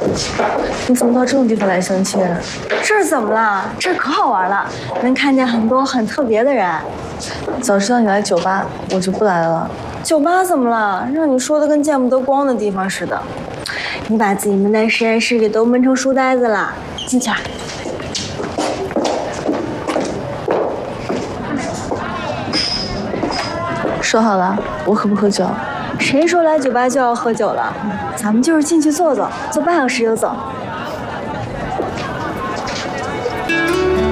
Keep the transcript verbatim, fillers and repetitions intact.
你怎么到这种地方来相亲？ 这儿怎么了？这儿可好玩了，能看见很多很特别的人。 早知道你来酒吧，我就不来了。 酒吧怎么了？让你说的跟见不得光的地方似的。你把自己闷在实验室里都闷成书呆子了，进去啊。 说好了，我可不喝酒。 谁说来酒吧就要喝酒了？咱们就是进去坐坐，坐半小时就走。